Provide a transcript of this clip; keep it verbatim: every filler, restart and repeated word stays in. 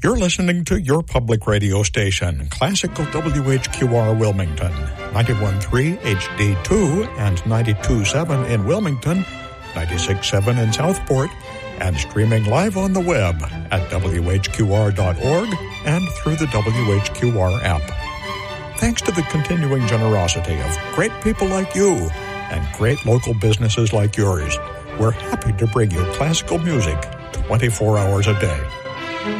You're listening to your public radio station, Classical W H Q R Wilmington, ninety-one point three H D two and ninety-two point seven in Wilmington, ninety-six point seven in Southport, and streaming live on the web at W H Q R dot org and through the W H Q R app. Thanks to the continuing generosity of great people like you and great local businesses like yours, we're happy to bring you classical music twenty-four hours a day.